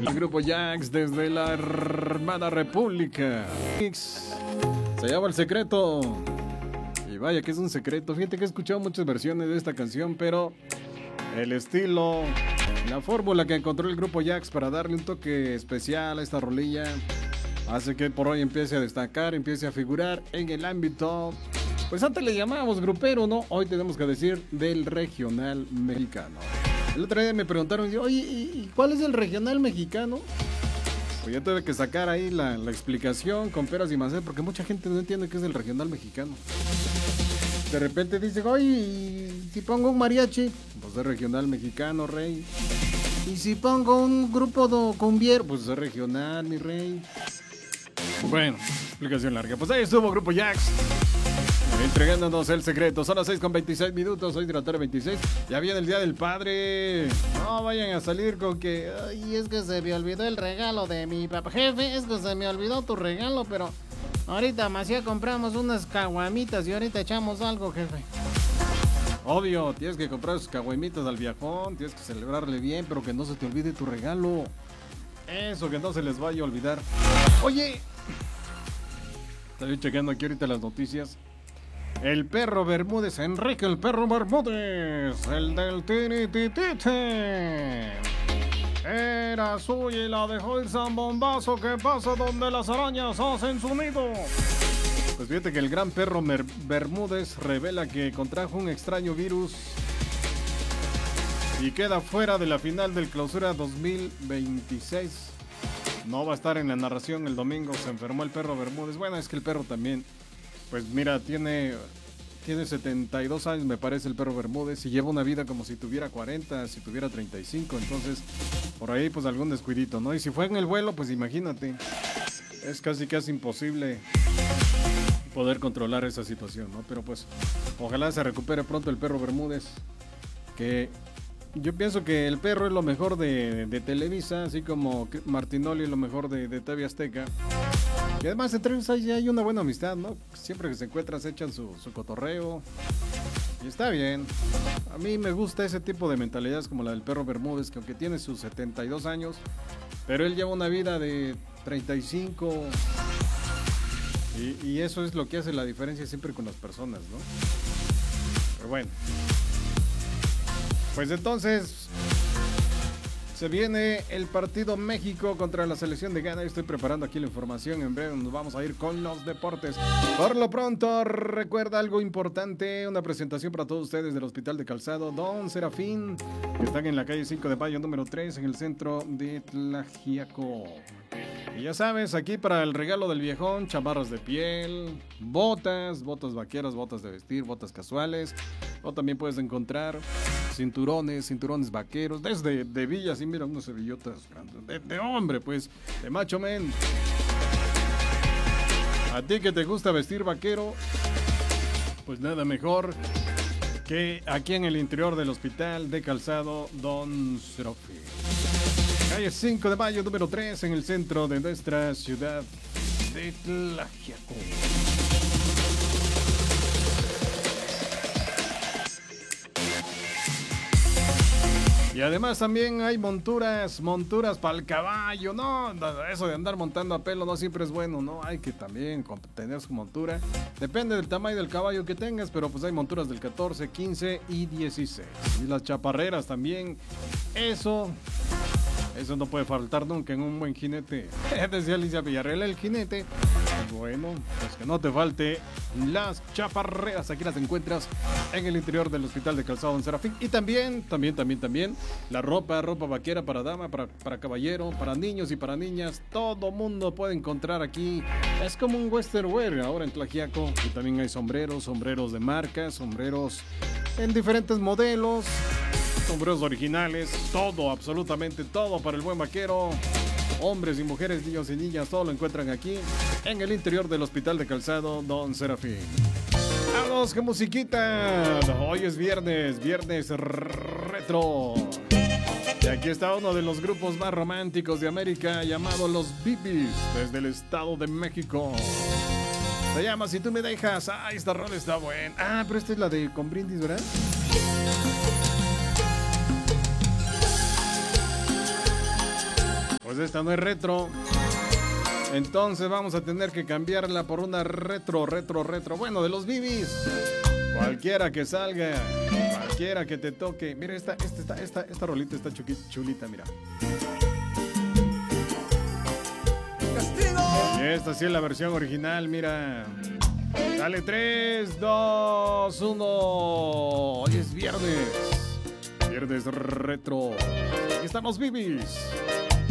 El grupo Jax desde la hermana República. Se llama El Secreto. Y vaya que es un secreto. Fíjate que he escuchado muchas versiones de esta canción, pero el estilo, la fórmula que encontró el grupo Jax para darle un toque especial a esta rolilla hace que por hoy empiece a destacar, empiece a figurar en el ámbito, pues antes le llamábamos grupero, ¿no? Hoy tenemos que decir del regional mexicano. El otro día me preguntaron, oye, ¿y cuál es el regional mexicano? Pues ya tuve que sacar ahí la explicación con peras y manzanas, porque mucha gente no entiende qué es el regional mexicano. De repente dice, oye, ¿y si pongo un mariachi? Pues es regional mexicano, rey. Y si pongo un grupo de cumbiero, pues es regional, mi rey. Bueno, explicación larga. Pues ahí estuvo Grupo Jax, entregándonos el secreto. Son las 6:26, hoy de la tarde 26. Ya viene el Día del Padre. No vayan a salir con que, ay, es que se me olvidó el regalo de mi papá. Jefe, es que se me olvidó tu regalo, pero ahorita más ya compramos unas caguamitas y ahorita echamos algo, jefe. Obvio, tienes que comprar sus caguamitas al viajón, tienes que celebrarle bien, pero que no se te olvide tu regalo. Eso, que no se les vaya a olvidar. Oye, estoy checando aquí ahorita las noticias. El perro Bermúdez, Enrique el perro Bermúdez, el del tirititite, era suya y la dejó ir San Bombazo. ¿Qué pasa donde las arañas hacen su nido? Pues fíjate que el gran perro Bermúdez revela que contrajo un extraño virus y queda fuera de la final del Clausura 2026. No va a estar en la narración el domingo. Se enfermó el perro Bermúdez. Bueno, es que el perro también, pues mira, tiene 72 años, me parece, el perro Bermúdez, y lleva una vida como si tuviera 40, si tuviera 35. Entonces, por ahí, pues algún descuidito, ¿no? Y si fue en el vuelo, pues imagínate, es casi imposible poder controlar esa situación, ¿no? Pero pues, ojalá se recupere pronto el perro Bermúdez, que yo pienso que el perro es lo mejor de Televisa, así como Martinoli es lo mejor de TV Azteca. Y además entre ellos hay una buena amistad, ¿no? Siempre que se encuentran se echan su cotorreo. Y está bien. A mí me gusta ese tipo de mentalidades como la del perro Bermúdez, que aunque tiene sus 72 años, pero él lleva una vida de 35. Y eso es lo que hace la diferencia siempre con las personas, ¿no? Pero bueno. Pues entonces se viene el partido México contra la selección de Ghana. Yo estoy preparando aquí la información. En breve nos vamos a ir con los deportes. Por lo pronto, recuerda algo importante. Una presentación para todos ustedes del Hospital de Calzado Don Serafín, que están en la calle 5 de Mayo número 3, en el centro de Tlaxiaco. Y ya sabes, aquí para el regalo del viejón, chamarras de piel, botas vaqueras, botas de vestir, botas casuales. O también puedes encontrar cinturones vaqueros, desde de villa, así mira, unas servillotas de hombre, pues, de macho men. A ti que te gusta vestir vaquero, pues nada mejor que aquí en el interior del Hospital de Calzado Don Serafín. Calle 5 de Mayo, número 3, en el centro de nuestra ciudad de Tlaxiaco. Y además también hay monturas para el caballo. No, eso de andar montando a pelo no siempre es bueno, ¿no? Hay que también tener su montura. Depende del tamaño del caballo que tengas, pero pues hay monturas del 14, 15 y 16. Y las chaparreras también. Eso no puede faltar nunca en un buen jinete. Decía Alicia Villarreal, el jinete. Bueno, pues que no te falte las chaparreras. Aquí las encuentras en el interior del Hospital de Calzado Don Serafín. Y también la ropa vaquera para dama, para caballero, para niños y para niñas. Todo mundo puede encontrar aquí. Es como un western wear ahora en Tlaxiaco. Y también hay sombreros de marca, sombreros en diferentes modelos, sombreros originales, todo, absolutamente todo para el buen vaquero. Hombres y mujeres, niños y niñas, todo lo encuentran aquí en el interior del Hospital de Calzado Don Serafín. ¡Vamos, qué musiquita! Hoy es viernes retro. Y aquí está uno de los grupos más románticos de América, llamado Los Bibis, desde el Estado de México. Se llama Si Tú Me Dejas. ¡Ay, esta rola está buena! Ah, pero esta es la de Con Brindis, ¿verdad? Pues pues esta no es retro. Entonces vamos a tener que cambiarla por una retro. Bueno, de los Bibis. Cualquiera que salga, cualquiera que te toque. Mira, esta rolita está chulita, mira. Y esta sí es la versión original, mira. Dale, 3, 2, 1. Hoy es viernes. Viernes retro. Aquí están los Bibis.